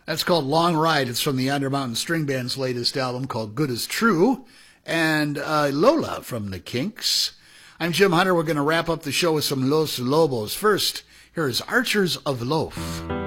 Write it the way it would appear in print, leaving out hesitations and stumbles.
That's called Long Ride. It's from the Undermountain String Band's latest album called Good As True. And Lola from the Kinks. I'm Jim Hunter. We're going to wrap up the show with some Los Lobos. First, here is Archers of Loaf.